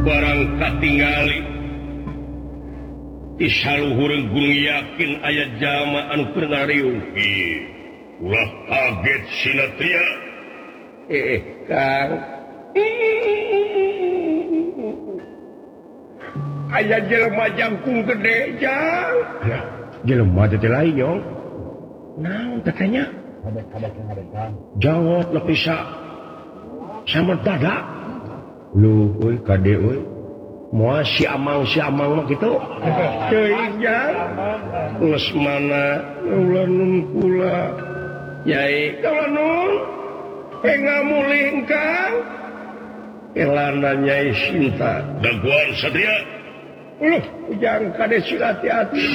barangkat tinggali isaluhur gunung yakin ayat jama anu pernarium ulah kaget sinatria Kang ayat jelema jangkung gede jang ya jelema teh lain nyong naon katanya jawab lebih sama dada lu euy kade euy moal si amang mah kitu teuing jang geus mana ulah nun kula yai kalau nun ngamuling Kang elana nyai Sinta daguan satria jang kade si hati-hati